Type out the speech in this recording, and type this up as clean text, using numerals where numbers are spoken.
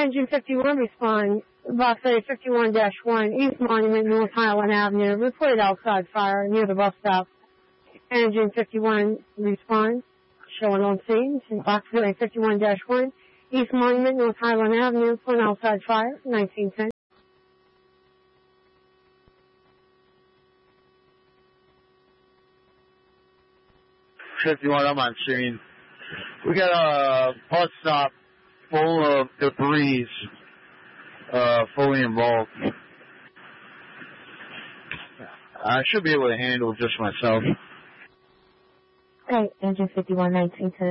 Engine 51, respond. Box A 51-1, East Monument, North Highland Avenue. Reported outside fire near the bus stop. Engine 51, respond. Showing on scene. Box A 51-1, East Monument, North Highland Avenue. Report outside fire, 1910. 51, I'm on scene. We got a bus stop full of debris, fully involved. I should be able to handle just myself. Okay, Engine 51, 1910.